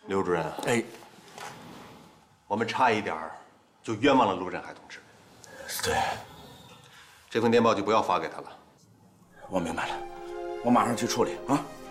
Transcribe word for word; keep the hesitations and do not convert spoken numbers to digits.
刘主任， 哎， 我们差一点儿就冤枉了陆振海同志。 对， 这份电报就不要发给他了。 我明白了，我马上去处理啊。